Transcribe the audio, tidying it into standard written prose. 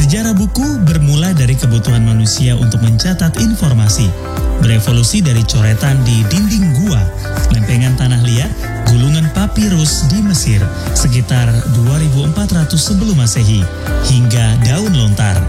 Sejarah buku bermula dari kebutuhan manusia untuk mencatat informasi. Berevolusi dari coretan di dinding gua, lempengan tanah liat, gulungan papirus di Mesir sekitar 2400 sebelum Masehi, hingga daun lontar.